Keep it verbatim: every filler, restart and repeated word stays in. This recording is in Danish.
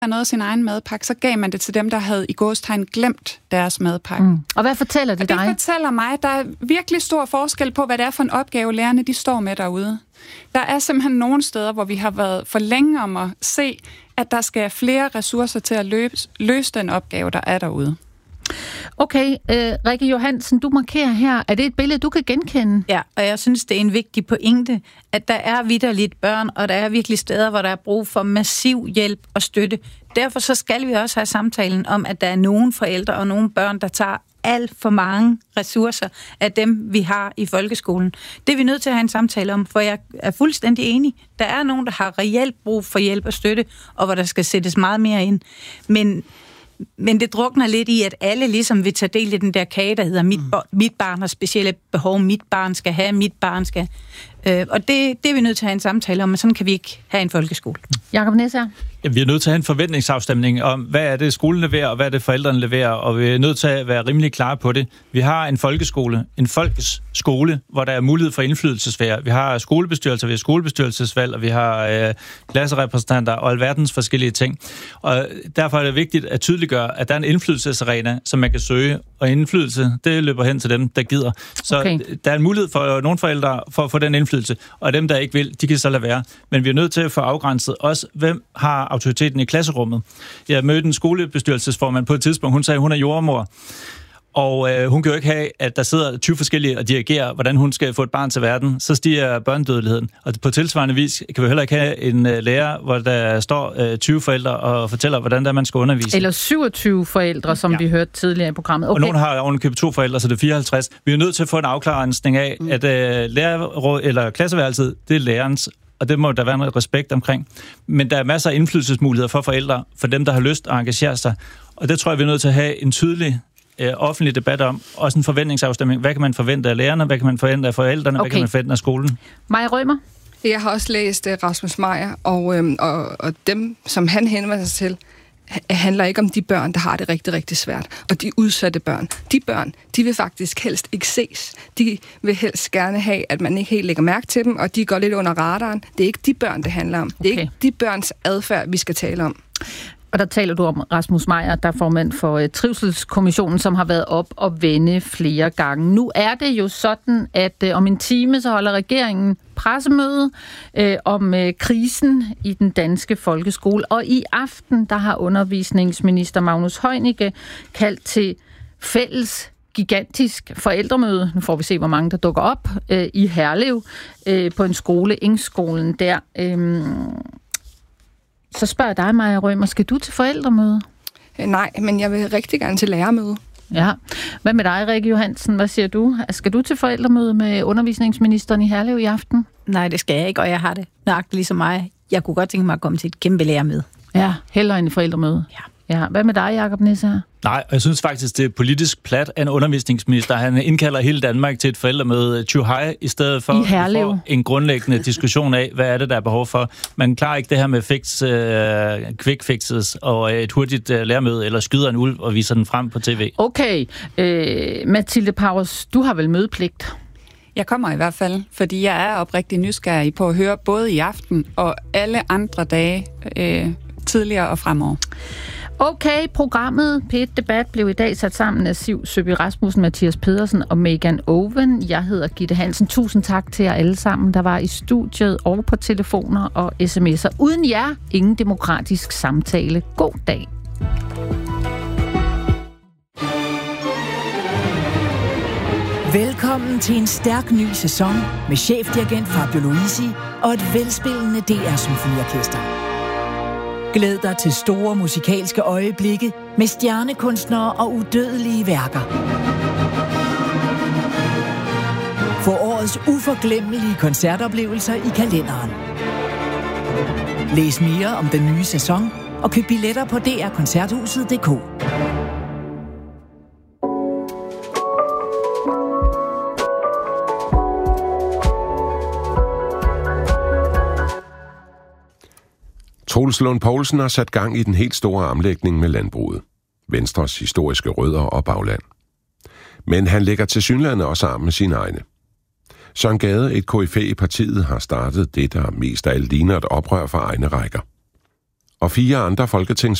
noget af sin egen madpakke, så gav man det til dem, der havde i gåstegn glemt deres madpakke. Mm. Og hvad fortæller det, og det dig? Det fortæller mig, at der er virkelig stor forskel på, hvad det er for en opgave, lærerne de står med derude. Der er simpelthen nogle steder, hvor vi har været for længe om at se, at der skal flere ressourcer til at løse, løse den opgave, der er derude. Okay, øh, Rikke Johansen, du markerer her. Er det et billede, du kan genkende? Ja, og jeg synes, det er en vigtig pointe, at der er vitterligt børn, og der er virkelig steder, hvor der er brug for massiv hjælp og støtte. Derfor så skal vi også have samtalen om, at der er nogle forældre og nogle børn, der tager alt for mange ressourcer af dem, vi har i folkeskolen. Det er vi nødt til at have en samtale om, for jeg er fuldstændig enig. Der er nogen, der har reelt brug for hjælp og støtte, og hvor der skal sættes meget mere ind. Men Men det drukner lidt i, at alle ligesom vil tage del i den der kage, der hedder, mit, mit barn har specielle behov, mit barn skal have, mit barn skal. Øh, og det, det er vi nødt til at have en samtale om, men sådan kan vi ikke have en folkeskole. Jakob Nesser? Ja, vi er nødt til at have en forventningsafstemning om, hvad er det, skolen leverer, og hvad er det, forældrene leverer, og vi er nødt til at være rimelig klare på det. Vi har en folkeskole, en folkets skole, hvor der er mulighed for indflydelsesfære. Vi har skolebestyrelser, vi har skolebestyrelsesvalg, og vi har øh, klasserepræsentanter og alverdens forskellige ting. Og derfor er det vigtigt at tydeliggøre, at der er en indflydelsesarena, som man kan søge, og indflydelse, det løber hen til dem, der gider. Så okay. Der er en mulighed for nogle forældre for at få den indflydelse, og dem, der ikke vil, de kan så lade være. Men vi er nødt til at få afgrænset også, hvem har autoriteten i klasserummet. Jeg mødte en skolebestyrelsesformand på et tidspunkt, hun sagde, at hun er jordemor. Og øh, hun kan jo ikke have, at der sidder tyve forskellige og dirigerer, hvordan hun skal få et barn til verden. Så stiger børnedødeligheden. Og på tilsvarende vis kan vi heller ikke have en øh, lærer, hvor der står øh, tyve forældre og fortæller, hvordan der man skal undervise. Eller syvogtyve forældre, som ja. vi hørte tidligere i programmet. Okay. Og nogen har ovenikøbet to forældre, så det er fireoghalvtreds. Vi er nødt til at få en afklaring af, mm. at øh, lærer, eller klasseværelset, det er lærerens, og det må der være noget respekt omkring. Men der er masser af indflydelsesmuligheder for forældre, for dem, der har lyst at engagere sig. Og det tror jeg, vi er nødt til at have en tydelig øh, offentlig debat om. Også en forventningsafstemning. Hvad kan man forvente af lærerne? Hvad kan man forvente af forældrene? Okay. Hvad kan man forvente af skolen? Maja Rømer? Jeg har også læst uh, Rasmus Meyer, og, øhm, og, og dem, som han henvender sig til, handler ikke om de børn, der har det rigtig, rigtig svært. Og de udsatte børn. De børn, de vil faktisk helst ikke ses. De vil helst gerne have, at man ikke helt lægger mærke til dem, og de går lidt under radaren. Det er ikke de børn, det handler om. Det er okay. ikke de børns adfærd, vi skal tale om. Og der taler du om Rasmus Meyer, der er formand for uh, Trivselskommissionen, som har været op og vende flere gange. Nu er det jo sådan, at uh, om en time så holder regeringen pressemøde uh, om uh, krisen i den danske folkeskole. Og i aften, der har undervisningsminister Magnus Heunicke kaldt til fælles gigantisk forældremøde. Nu får vi se, hvor mange der dukker op uh, i Herlev uh, på en skole, Ingskolen der. Uh, Så spørger jeg dig, Maja Rømer, skal du til forældremøde? Nej, men jeg vil rigtig gerne til lærermøde. Ja. Hvad med dig, Rikke Johansen? Hvad siger du? Skal du til forældremøde med undervisningsministeren i Herlev i aften? Nej, det skal jeg ikke, og jeg har det nøjagtigt ligesom mig. Jeg kunne godt tænke mig at komme til et kæmpe lærermøde. Ja, hellere end et forældremøde. Ja. Ja. Hvad med dig, Jakob Nesser? Nej, og jeg synes faktisk, det er politisk plat af en undervisningsminister. Han indkalder hele Danmark til et forældremøde Tjuhej, i stedet for for en grundlæggende diskussion af, hvad er det, der er behov for. Man klarer ikke det her med fix, uh, quick fixes og et hurtigt uh, lærermøde, eller skyder en ulv og viser den frem på tv. Okay. Øh, Mathilde Powers, du har vel mødepligt? Jeg kommer i hvert fald, fordi jeg er oprigtig nysgerrig på at høre både i aften og alle andre dage øh, tidligere og fremover. Okay, programmet P et Debat blev i dag sat sammen af Siv Søby Rasmussen, Mathias Pedersen og Megan Owen. Jeg hedder Gitte Hansen. Tusind tak til jer alle sammen, der var i studiet og på telefoner og sms'er. Uden jer, ingen demokratisk samtale. God dag. Velkommen til en stærk ny sæson med chefdirigent Fabio Luisi og et velspillende D R-symfoniorkester. Glæd dig til store musikalske øjeblikke med stjernekunstnere og udødelige værker. Få årets uforglemmelige koncertoplevelser i kalenderen. Læs mere om den nye sæson og køb billetter på d r koncerthuset punktum d k. Troels Lund Poulsen har sat gang i den helt store omlægning med landbruget. Venstres historiske rødder og bagland. Men han lægger tilsyneladende også arm med sine egne. Søren Gade, et koryfæ i partiet, har startet det, der mest af alt ligner et oprør fra egne rækker. og fire andre folketings